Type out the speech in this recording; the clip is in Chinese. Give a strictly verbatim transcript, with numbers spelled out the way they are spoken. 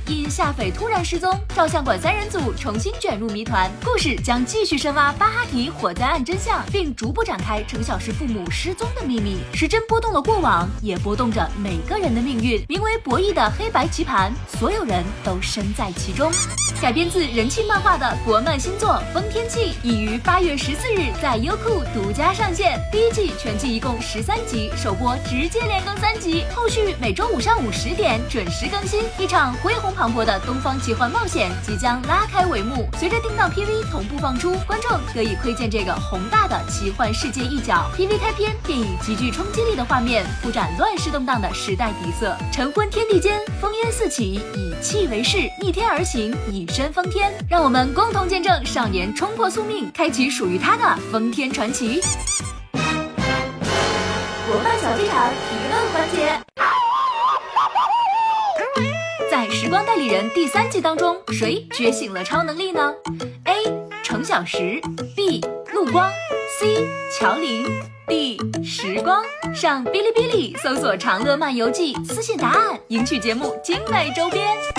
因夏斐突然失踪，照相馆三人组重新卷入谜团，故事将继续深挖巴哈提火灾案真相，并逐步展开程小时父母失踪的秘密。时针拨动了过往，也拨动着每个人的命运。名为博弈的黑白棋盘，所有人都身在其中。改编自人气漫画的国漫新作《风天气》已于八月十四日在优酷独家上线。第一季全季一共十三集，首播直接连更三集，后续每周五上午十点准时更新。一场恢宏磅礴的东方奇幻冒险即将拉开帷幕，随着定档 P V 同步放出，观众得以窥见这个宏大的奇幻世界一角。P V 开篇便以极具冲击力的画面铺展乱世动荡的时代底色。晨昏天地间，烽烟四起，以气为势，逆天而行，以身封天。让我们共同见证少年冲破宿命，开启属于他的封天传奇。国漫小剧场提问环节。在《时光代理人》第三季当中，谁觉醒了超能力呢 ？A. 程小时 B. 陆光 C. 乔林 D. 时光。上哔哩哔哩搜索《长乐漫游记》，私信答案，赢取节目精美周边。